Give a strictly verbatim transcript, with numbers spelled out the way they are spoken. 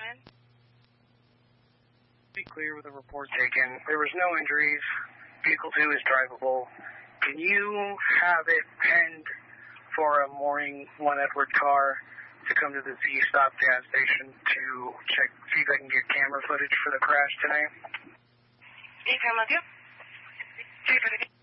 again? Be clear with the report taken. There was no injuries. Vehicle two is drivable. Can you have it penned for a morning one Edward car to come to the Z-Stop gas station to check, see if I can get camera footage for the crash tonight? Anytime I do. See if I can